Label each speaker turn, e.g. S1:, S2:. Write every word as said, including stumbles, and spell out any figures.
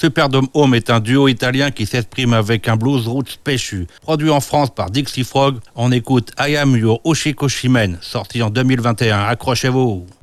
S1: Superdome Home est un duo italien qui s'exprime avec un blues roots péchu. Produit en France par Dixie Frog, on écoute I Am Your Oshikoshimen, sorti en deux mille vingt et un. Accrochez-vous.